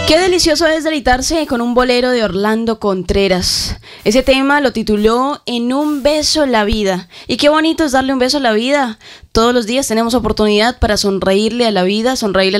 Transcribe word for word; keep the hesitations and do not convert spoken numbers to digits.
Qué delicioso es deleitarse con un bolero de Orlando Contreras. Ese tema lo tituló En un beso la vida. Y qué bonito es darle un beso a la vida. Todos los días tenemos oportunidad para sonreírle a la vida, sonreírle a